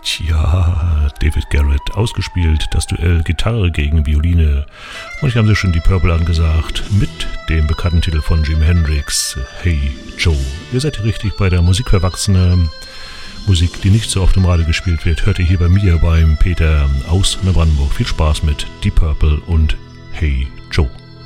Tja, David Garrett ausgespielt, das Duell Gitarre gegen Violine. Und ich habe Sie schon die Purple angesagt, mit dem bekannten Titel von Jimi Hendrix, Hey Joe. Ihr seid hier richtig bei der Musik für Erwachsene. Musik, die nicht so oft im Radio gespielt wird, hört ihr hier bei mir, beim Peter aus Neubrandenburg. Viel Spaß mit Deep Purple und Hey Joe.